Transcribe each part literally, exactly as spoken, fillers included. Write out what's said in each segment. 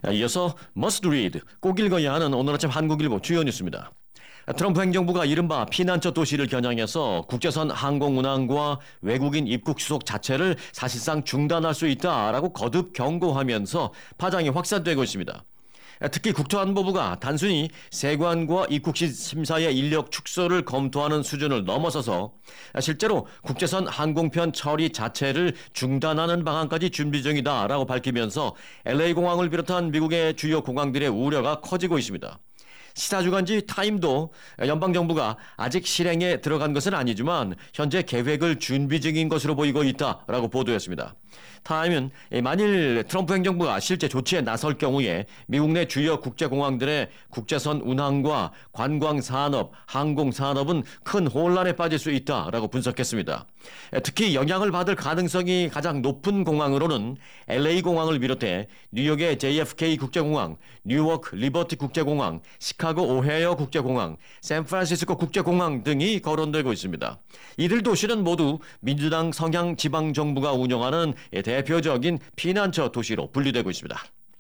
이어서 must read, 꼭 읽어야 하는 오늘 아침 한국일보 주요 뉴스입니다. 트럼프 행정부가 이른바 피난처 도시를 겨냥해서 국제선 항공 운항과 외국인 입국 수속 자체를 사실상 중단할 수 있다라고 거듭 경고하면서 파장이 확산되고 있습니다. 특히 국토안보부가 단순히 세관과 입국 심사의 인력 축소를 검토하는 수준을 넘어서서 실제로 국제선 항공편 처리 자체를 중단하는 방안까지 준비 중이다라고 밝히면서 엘에이 공항을 비롯한 미국의 주요 공항들의 우려가 커지고 있습니다. 시사주간지 타임도 연방정부가 아직 실행에 들어간 것은 아니지만 현재 계획을 준비 중인 것으로 보이고 있다라고 보도했습니다. 타임은 만일 트럼프 행정부가 실제 조치에 나설 경우에 미국 내 주요 국제공항들의 국제선 운항과 관광산업, 항공산업은 큰 혼란에 빠질 수 있다라고 분석했습니다. 특히 영향을 받을 가능성이 가장 높은 공항으로는 엘에이 공항을 비롯해 뉴욕의 제이에프케이 국제공항, 뉴워크 리버티 국제공항, 시카고 오헤어 국제공항, 샌프란시스코 국제공항 등이 거론되고 있습니다. 이들 도시는 모두 민주당 성향 지방정부가 운영하는 대표적인 피난처 도시로 분류되고 있습니다.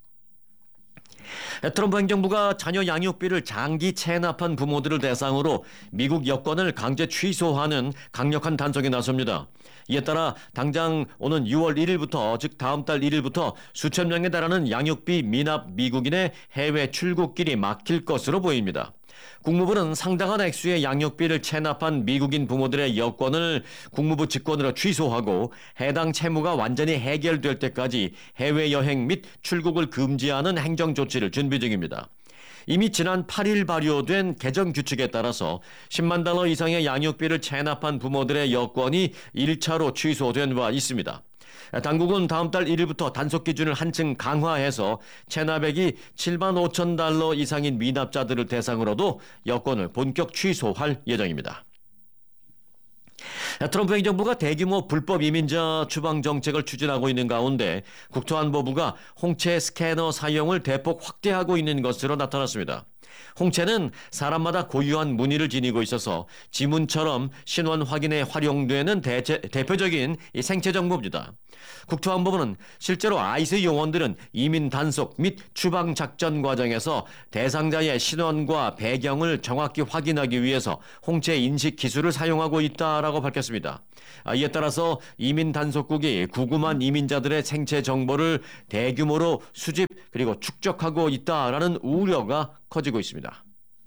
트럼프 행정부가 자녀 양육비를 장기 체납한 부모들을 대상으로 미국 여권을 강제 취소하는 강력한 단속에 나섭니다. 이에 따라 당장 오는 유월 일일부터, 즉 다음 달 일일부터 수천 명에 달하는 양육비 미납 미국인의 해외 출국길이 막힐 것으로 보입니다. 국무부는 상당한 액수의 양육비를 체납한 미국인 부모들의 여권을 국무부 직권으로 취소하고 해당 채무가 완전히 해결될 때까지 해외여행 및 출국을 금지하는 행정조치를 준비 중입니다. 이미 지난 팔일 발효된 개정 규칙에 따라서 십만 달러 이상의 양육비를 체납한 부모들의 여권이 일 차로 취소된 바 있습니다. 당국은 다음 달 일일부터 단속 기준을 한층 강화해서 체납액이 칠만 오천 달러 이상인 미납자들을 대상으로도 여권을 본격 취소할 예정입니다. 트럼프 행정부가 대규모 불법 이민자 추방 정책을 추진하고 있는 가운데 국토안보부가 홍채 스캐너 사용을 대폭 확대하고 있는 것으로 나타났습니다. 홍채는 사람마다 고유한 무늬를 지니고 있어서 지문처럼 신원 확인에 활용되는 대체, 대표적인 생체 정보입니다. 국토안보부는 실제로 아이스 요원들은 이민 단속 및 추방 작전 과정에서 대상자의 신원과 배경을 정확히 확인하기 위해서 홍채 인식 기술을 사용하고 있다라고 밝혔습니다. 이에 따라서 이민 단속국이 구금한 이민자들의 생체 정보를 대규모로 수집 그리고 축적하고 있다라는 우려가 커지고 있습니다.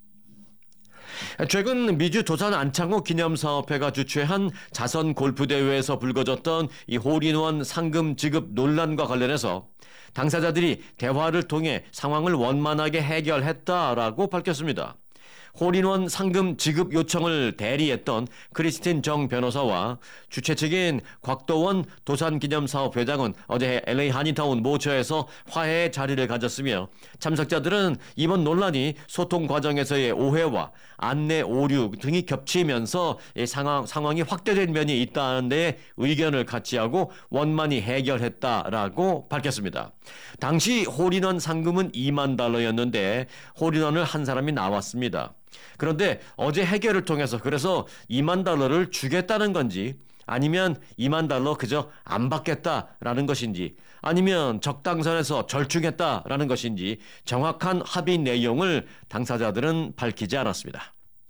최근 미주 도산 안창호 기념사업회가 주최한 자선 골프 대회에서 불거졌던 이 홀인원 상금 지급 논란과 관련해서 당사자들이 대화를 통해 상황을 원만하게 해결했다라고 밝혔습니다. 홀인원 상금 지급 요청을 대리했던 크리스틴 정 변호사와 주최 측인 곽도원 도산기념사업 회장은 어제 엘에이 한인타운 모처에서 화해의 자리를 가졌으며 참석자들은 이번 논란이 소통 과정에서의 오해와 안내 오류 등이 겹치면서 상황, 상황이 확대된 면이 있다는 데 의견을 같이 하고 원만히 해결했다라고 밝혔습니다. 당시 홀인원 상금은 이만 달러였는데 홀인원을 한 사람이 나왔습니다. 그런데 어제 해결을 통해서 그래서 이만 달러를 주겠다는 건지 아니면 이만 달러 그저 안 받겠다라는 것인지 아니면 적당선에서 절충했다라는 것인지 정확한 합의 내용을 당사자들은 밝히지 않았습니다.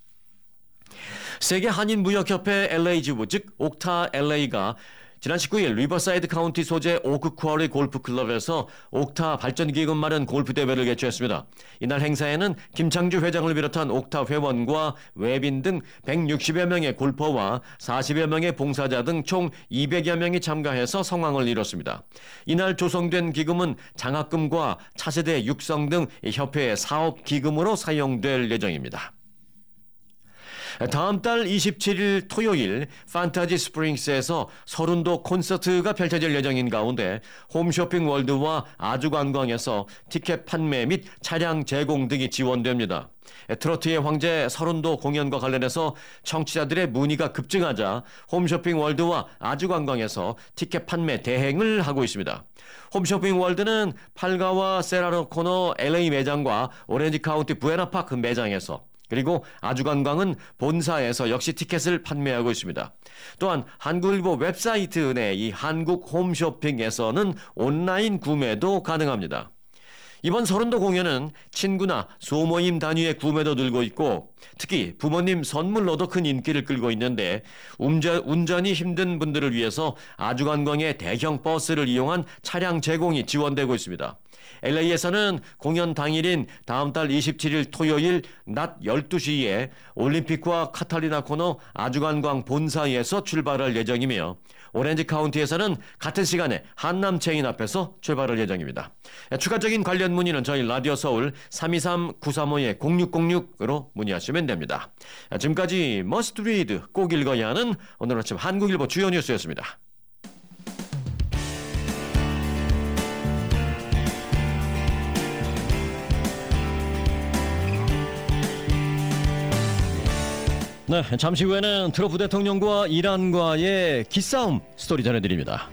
세계 한인무역협회 엘에이 지부 즉 옥타 엘에이가 지난 십구일 리버사이드 카운티 소재 오크쿼리 골프클럽에서 옥타 발전기금 마련 골프대회를 개최했습니다. 이날 행사에는 김창주 회장을 비롯한 옥타 회원과 외빈 등 백육십여 명의 골퍼와 사십여 명의 봉사자 등 총 이백여 명이 참가해서 성황을 이뤘습니다. 이날 조성된 기금은 장학금과 차세대 육성 등 협회의 사업기금으로 사용될 예정입니다. 다음 달 이십칠일 토요일 판타지 스프링스에서 서른도 콘서트가 펼쳐질 예정인 가운데 홈쇼핑 월드와 아주관광에서 티켓 판매 및 차량 제공 등이 지원됩니다. 트로트의 황제 서른도 공연과 관련해서 청취자들의 문의가 급증하자 홈쇼핑 월드와 아주관광에서 티켓 판매 대행을 하고 있습니다. 홈쇼핑 월드는 팔가와 세라노 코너 엘에이 매장과 오렌지 카운티 부에나파크 매장에서 그리고 아주관광은 본사에서 역시 티켓을 판매하고 있습니다. 또한 한국일보 웹사이트 내 이 한국 홈쇼핑에서는 온라인 구매도 가능합니다. 이번 서른도 공연은 친구나 소모임 단위의 구매도 늘고 있고 특히 부모님 선물로도 큰 인기를 끌고 있는데 운전, 운전이 힘든 분들을 위해서 아주관광의 대형 버스를 이용한 차량 제공이 지원되고 있습니다. 엘에이에서는 공연 당일인 다음 달 이십칠일 토요일 낮 열두 시에 올림픽과 카탈리나 코너 아주관광 본사에서 출발할 예정이며 오렌지 카운티에서는 같은 시간에 한남 체인 앞에서 출발할 예정입니다. 추가적인 관련 문의는 저희 라디오 서울 삼이삼 구삼오 공육공육으로 문의하시면 됩니다. 지금까지 머스트 리드 꼭 읽어야 하는 오늘 아침 한국일보 주요 뉴스였습니다. 네, 잠시 후에는 트럼프 대통령과 이란과의 기싸움 스토리 전해드립니다.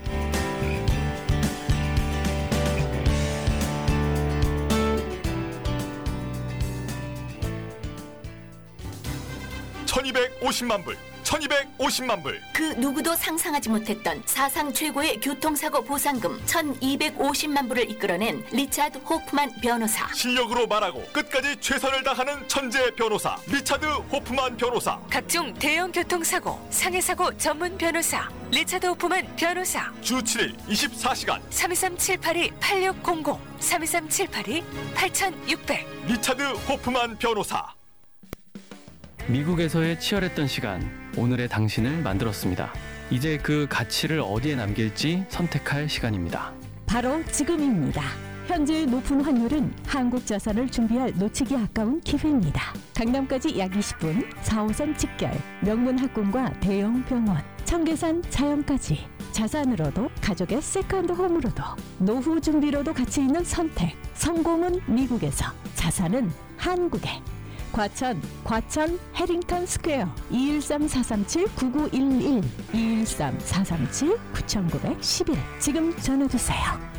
천이백오십만 불, 천이백오십만 불. 그 누구도 상상하지 못했던 사상 최고의 교통사고 보상금 천이백오십만 불을 이끌어낸 리차드 호프만 변호사. 실력으로 말하고 끝까지 최선을 다하는 천재 변호사 리차드 호프만 변호사. 각종 대형 교통사고, 상해사고 전문 변호사 리차드 호프만 변호사. 주 칠 일 이십사 시간 삼이삼 칠팔이 팔육공공 삼이삼 칠팔이 팔육공공. 리차드 호프만 변호사. 미국에서의 치열했던 시간, 오늘의 당신을 만들었습니다. 이제 그 가치를 어디에 남길지 선택할 시간입니다. 바로 지금입니다. 현재의 높은 환율은 한국 자산을 준비할 놓치기 아까운 기회입니다. 강남까지 약 이십 분, 사 호선 직결, 명문 학군과 대형 병원, 청계산 자연까지 자산으로도 가족의 세컨드 홈으로도 노후 준비로도 가치 있는 선택. 성공은 미국에서, 자산은 한국에. 과천, 과천 해링턴 스퀘어 이일삼 사삼칠 구구일일 이일삼 사삼칠 구구일일 지금 전화주세요.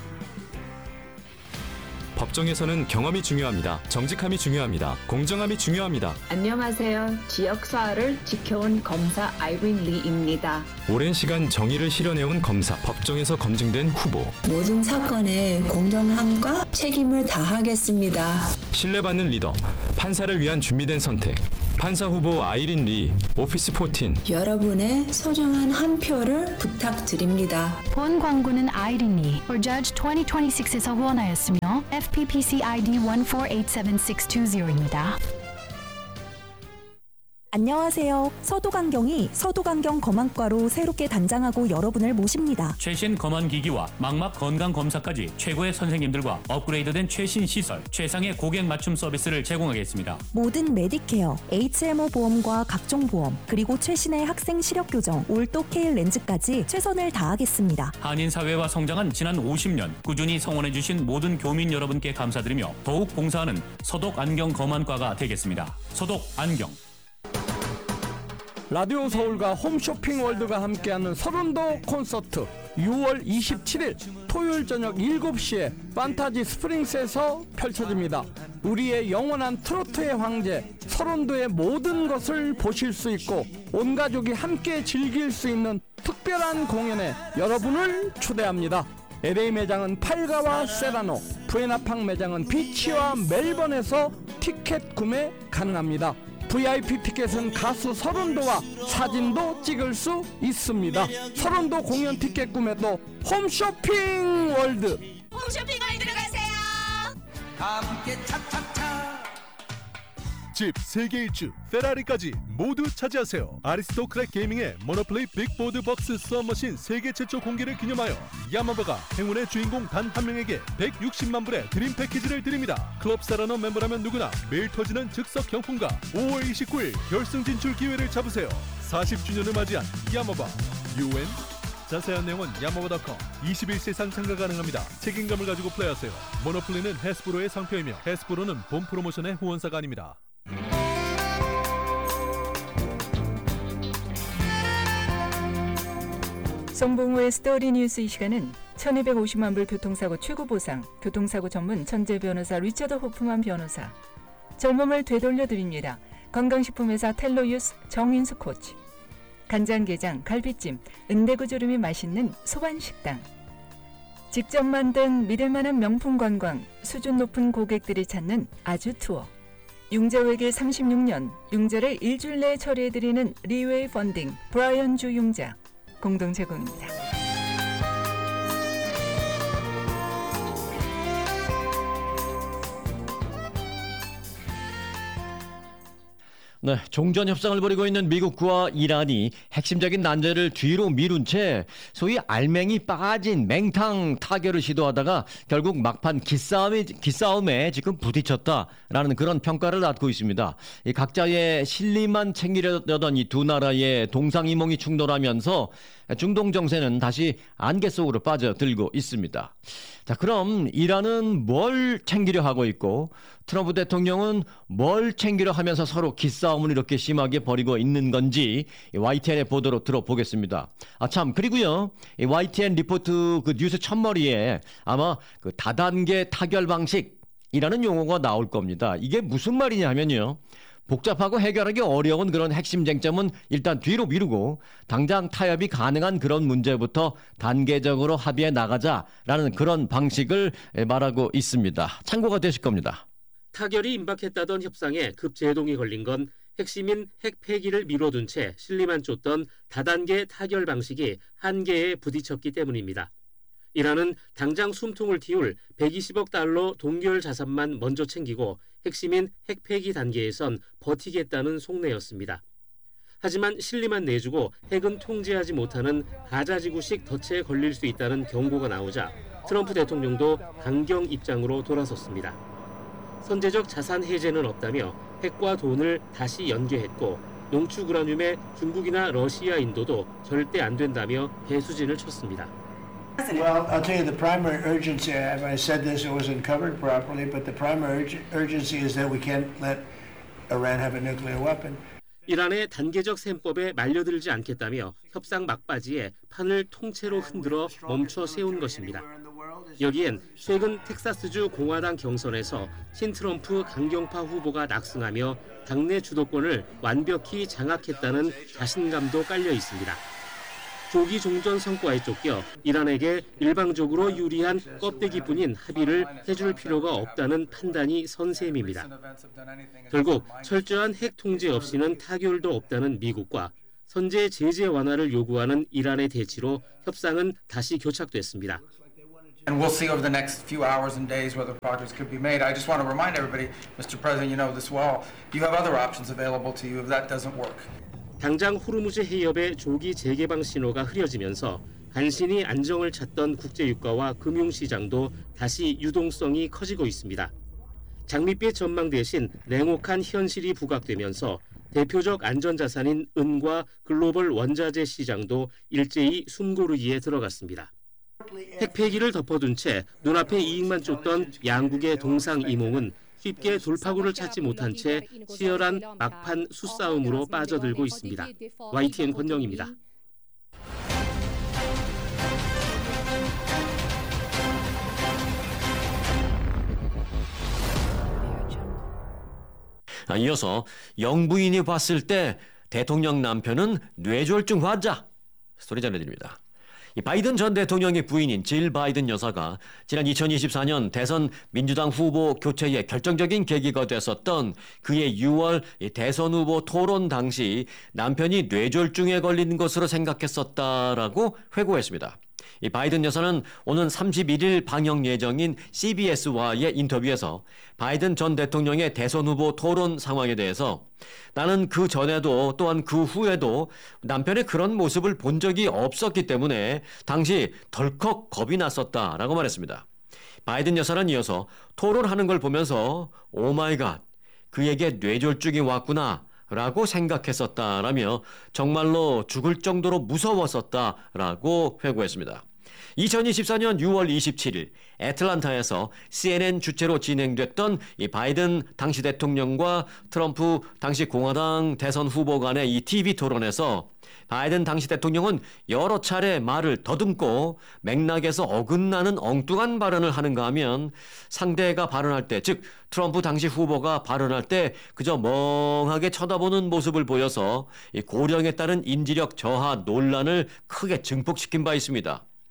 법정에서는 경험이 중요합니다. 정직함이 중요합니다. 공정함이 중요합니다. 안녕하세요. 지역사회를 지켜온 검사 아이린 리입니다. 오랜 시간 정의를 실현해온 검사, 법정에서 검증된 후보. 모든 사건에 공정함과 책임을 다하겠습니다. 신뢰받는 리더, 판사를 위한 준비된 선택. 판사 후보 아이린 리, 오피스 사십. 여러분의 소중한 한 표를 부탁드립니다. 본 광고는 아이린 리, or Judge 이천이십육에서 후원하였으며 에프피피씨 아이디 일 사 팔 팔 칠 육 이 영입니다. 안녕하세요. 서도강경이 서도강경 검안과로 새롭게 단장하고 여러분을 모십니다. 최신 검안기기와 망막 건강검사까지 최고의 선생님들과 업그레이드된 최신 시설, 최상의 고객 맞춤 서비스를 제공하겠습니다. 모든 메디케어, 에이치엠오 보험과 각종 보험, 그리고 최신의 학생 시력 교정, 올도 케일 렌즈까지 최선을 다하겠습니다. 한인사회와 성장한 지난 오십 년 꾸준히 성원해주신 모든 교민 여러분께 감사드리며 더욱 봉사하는 서독안경 검안과가 되겠습니다. 서독안경. 라디오 서울과 홈쇼핑 월드가 함께하는 서른도 콘서트 유월 이십칠일 토요일 저녁 일곱 시에 판타지 스프링스에서 펼쳐집니다. 우리의 영원한 트로트의 황제 서른도의 모든 것을 보실 수 있고 온 가족이 함께 즐길 수 있는 특별한 공연에 여러분을 초대합니다. 엘에이 매장은 팔가와 세라노, 부에나팡 매장은 비치와 멜번에서 티켓 구매 가능합니다. 브이아이피 티켓은 가수 서른도와 사진도 찍을 수 있습니다. 서른도 공연 티켓 구매도 홈쇼핑 월드. 홈쇼핑 월드로 가세요. 함께 착착착. 집 세 개 일주 페라리까지 모두 차지하세요. 아리스토크랙 게이밍의 모노플레이 빅보드 박스 수압머신 세계 최초 공개를 기념하여 야마바가 행운의 주인공 단 한 명에게 백육십만 불의 드림 패키지를 드립니다. 클럽 세라노 멤버라면 누구나 매일 터지는 즉석 경품과 오월 이십구일 결승 진출 기회를 잡으세요. 사십 주년을 맞이한 야마바 유엔. 자세한 내용은 야마바 닷컴. 이십일 세상 참가 가능합니다. 책임감을 가지고 플레이하세요. 모노플레이는 해스브로의 상표이며 해스브로는 본 프로모션의 후원사가 아닙니다. 송봉우의 스토리 뉴스. 이 시간은 천이백오십만 불 교통사고 최고보상, 교통사고 전문 천재 변호사 리처드 호프만 변호사, 젊음을 되돌려드립니다. 건강식품회사 텔로유스 정인수 코치, 간장게장, 갈비찜, 은대구조림이 맛있는 소반식당, 직접 만든 믿을만한 명품 관광, 수준 높은 고객들이 찾는 아주 투어. 융자 외길 삼십육 년, 융자를 일주일 내에 처리해드리는 리웨이 펀딩, 브라이언 주 융자 공동 제공입니다. 네, 종전 협상을 벌이고 있는 미국과 이란이 핵심적인 난제를 뒤로 미룬 채 소위 알맹이 빠진 맹탕 타결을 시도하다가 결국 막판 기싸움에, 기싸움에 지금 부딪혔다라는 그런 평가를 받고 있습니다. 이 각자의 실리만 챙기려던 이 두 나라의 동상이몽이 충돌하면서 중동 정세는 다시 안개 속으로 빠져들고 있습니다. 자, 그럼 이란은 뭘 챙기려 하고 있고 트럼프 대통령은 뭘 챙기려 하면서 서로 기싸움을 이렇게 심하게 벌이고 있는 건지 와이티엔의 보도로 들어보겠습니다. 아, 참, 그리고요, 이 와이티엔 리포트 그 뉴스 첫머리에 아마 그 다단계 타결 방식이라는 용어가 나올 겁니다. 이게 무슨 말이냐 하면요, 복잡하고 해결하기 어려운 그런 핵심 쟁점은 일단 뒤로 미루고 당장 타협이 가능한 그런 문제부터 단계적으로 합의해 나가자라는 그런 방식을 말하고 있습니다. 참고가 되실 겁니다. 타결이 임박했다던 협상에 급제동이 걸린 건 핵심인 핵 폐기를 미뤄둔 채 실리만 쫓던 다단계 타결 방식이 한계에 부딪혔기 때문입니다. 이란은 당장 숨통을 틔울 백이십억 달러 동결 자산만 먼저 챙기고 핵심인 핵 폐기 단계에선 버티겠다는 속내였습니다. 하지만 실리만 내주고 핵은 통제하지 못하는 가자지구식 덫에 걸릴 수 있다는 경고가 나오자 트럼프 대통령도 강경 입장으로 돌아섰습니다. 선제적 자산 해제는 없다며 핵과 돈을 다시 연계했고 농축 우라늄의 중국이나 러시아, 인도도 절대 안 된다며 배수진을 쳤습니다. Well, I'll tell you the primary urgency, if I said this, it wasn't covered properly, but the primary urg- urgency is that we can't let Iran have a nuclear weapon. 이란의 단계적 셈법에 말려들지 않겠다며 협상 막바지에 판을 통째로 흔들어 멈춰 세운 것입니다. 여기엔 최근 텍사스주 공화당 경선에서 친트럼프 강경파 후보가 낙승하며 당내 주도권을 완벽히 장악했다는 자신감도 깔려 있습니다. 조기 종전 성과에 쫓겨 이란에게 일방적으로 유리한 껍데기뿐인 합의를 해줄 필요가 없다는 판단이 선 셈입니다. 결국 철저한 핵 통제 없이는 타결도 없다는 미국과 선제 제재 완화를 요구하는 이란의 대치로 협상은 다시 교착됐습니다. And we'll see over the next few hours and days whether progress could be made. I just want to remind everybody, Mister President, you know this well, you have other options available to you if that doesn't work. 당장 호르무즈 해협의 조기 재개방 신호가 흐려지면서 간신히 안정을 찾던 국제유가와 금융시장도 다시 유동성이 커지고 있습니다. 장밋빛 전망 대신 냉혹한 현실이 부각되면서 대표적 안전자산인 은과 글로벌 원자재 시장도 일제히 숨고르기에 들어갔습니다. 핵 폐기를 덮어둔 채 눈앞에 이익만 쫓던 양국의 동상이몽은 쉽게 돌파구를 찾지 못한 채 치열한 막판 수싸움으로 빠져들고 있습니다. 와이티엔 권영입니다. 아, 이어서 영부인이 봤을 때 대통령 남편은 뇌졸중 환자 스토리 전해드립니다. 이 바이든 전 대통령의 부인인 질 바이든 여사가 지난 이천이십사 년 대선 민주당 후보 교체의 결정적인 계기가 됐었던 그해 유월 대선 후보 토론 당시 남편이 뇌졸중에 걸린 것으로 생각했었다라고 회고했습니다. 이 바이든 여사는 오는 삼십일 일 방영 예정인 씨비에스와의 인터뷰에서 바이든 전 대통령의 대선 후보 토론 상황에 대해서 나는 그 전에도 또한 그 후에도 남편의 그런 모습을 본 적이 없었기 때문에 당시 덜컥 겁이 났었다라고 말했습니다. 바이든 여사는 이어서 토론하는 걸 보면서 오 마이 갓, 그에게 뇌졸중이 왔구나 라고 생각했었다라며 정말로 죽을 정도로 무서웠었다라고 회고했습니다. 이천이십사 년 유월 이십칠 일 애틀란타에서 씨엔엔 주최로 진행됐던 이 바이든 당시 대통령과 트럼프 당시 공화당 대선 후보 간의 이 티비 토론에서 바이든 당시 대통령은 여러 차례 말을 더듬고 맥락에서 어긋나는 엉뚱한 발언을 하는가 하면 상대가 발언할 때, 즉 트럼프 당시 후보가 발언할 때 그저 멍하게 쳐다보는 모습을 보여서 이 고령에 따른 인지력 저하 논란을 크게 증폭시킨 바 있습니다.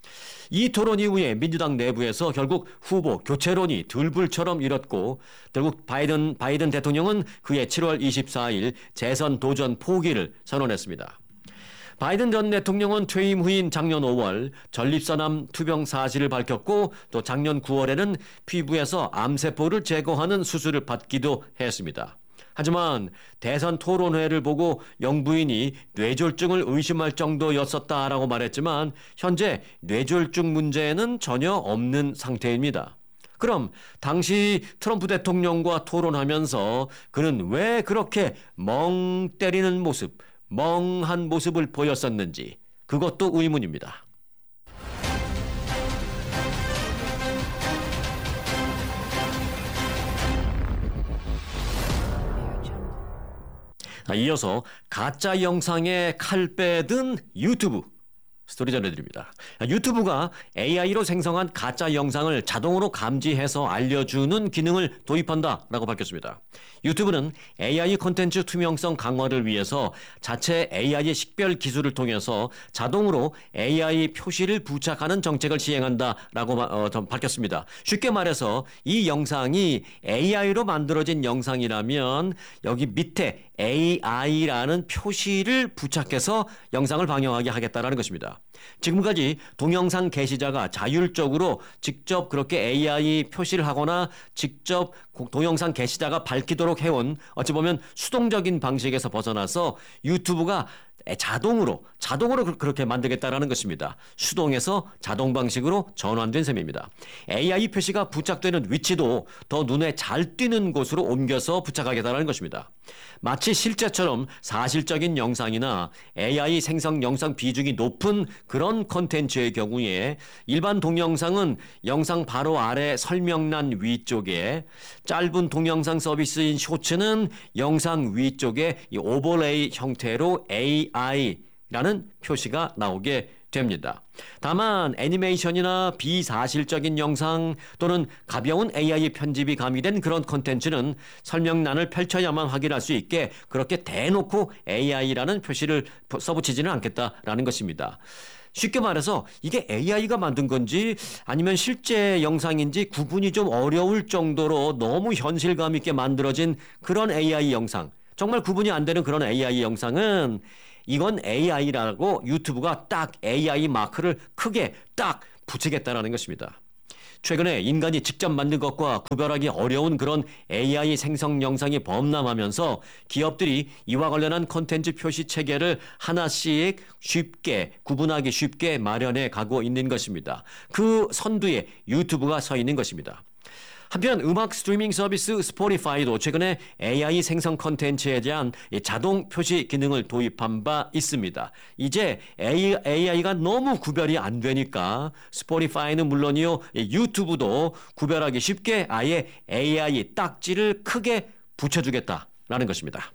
이 토론 이후에 민주당 내부에서 결국 후보 교체론이 들불처럼 일었고 결국 바이든, 바이든 대통령은 그해 칠월 이십사일 재선 도전 포기를 선언했습니다. 바이든 전 대통령은 퇴임 후인 작년 오월 전립선암 투병 사실을 밝혔고 또 작년 구월에는 피부에서 암세포를 제거하는 수술을 받기도 했습니다. 하지만 대선 토론회를 보고 영부인이 뇌졸중을 의심할 정도였었다라고 말했지만 현재 뇌졸중 문제는 전혀 없는 상태입니다. 그럼 당시 트럼프 대통령과 토론하면서 그는 왜 그렇게 멍 때리는 모습, 멍한 모습을 보였었는지 그것도 의문입니다. 이어서 가짜 영상에 칼 빼든 유튜브 스토리 전해드립니다. 유튜브가 에이아이로 생성한 가짜 영상을 자동으로 감지해서 알려주는 기능을 도입한다라고 밝혔습니다. 유튜브는 에이아이 콘텐츠 투명성 강화를 위해서 자체 에이아이 식별 기술을 통해서 자동으로 에이아이 표시를 부착하는 정책을 시행한다라고 어, 밝혔습니다. 쉽게 말해서 이 영상이 에이아이로 만들어진 영상이라면 여기 밑에 에이아이라는 표시를 부착해서 영상을 방영하게 하겠다라는 것입니다. 지금까지 동영상 게시자가 자율적으로 직접 그렇게 에이아이 표시를 하거나 직접 동영상 게시자가 밝히도록 해온 어찌 보면 수동적인 방식에서 벗어나서 유튜브가 자동으로 자동으로 그렇게 만들겠다라는 것입니다. 수동에서 자동 방식으로 전환된 셈입니다. 에이아이 표시가 부착되는 위치도 더 눈에 잘 띄는 곳으로 옮겨서 부착하겠다는 것입니다. 마치 실제처럼 사실적인 영상이나 에이아이 생성 영상 비중이 높은 그런 콘텐츠의 경우에 일반 동영상은 영상 바로 아래 설명란 위쪽에, 짧은 동영상 서비스인 쇼츠는 영상 위쪽에 이 오버레이 형태로 에이아이라는 표시가 나오게 됩니다. 다만 애니메이션이나 비사실적인 영상 또는 가벼운 에이아이 편집이 가미된 그런 콘텐츠는 설명란을 펼쳐야만 확인할 수 있게 그렇게 대놓고 에이아이라는 표시를 써붙이지는 않겠다라는 것입니다. 쉽게 말해서 이게 에이아이가 만든 건지 아니면 실제 영상인지 구분이 좀 어려울 정도로 너무 현실감 있게 만들어진 그런 에이아이 영상, 정말 구분이 안 되는 그런 에이아이 영상은 이건 에이아이라고 유튜브가 딱 에이아이 마크를 크게 딱 붙이겠다라는 것입니다. 최근에 인간이 직접 만든 것과 구별하기 어려운 그런 에이아이 생성 영상이 범람하면서 기업들이 이와 관련한 콘텐츠 표시 체계를 하나씩 쉽게 구분하기 쉽게 마련해 가고 있는 것입니다. 그 선두에 유튜브가 서 있는 것입니다. 한편 음악 스트리밍 서비스 스포티파이도 최근에 에이아이 생성 콘텐츠에 대한 자동 표시 기능을 도입한 바 있습니다. 이제 에이아이가 너무 구별이 안 되니까 스포티파이는 물론이요, 유튜브도 구별하기 쉽게 아예 에이아이 딱지를 크게 붙여주겠다라는 것입니다.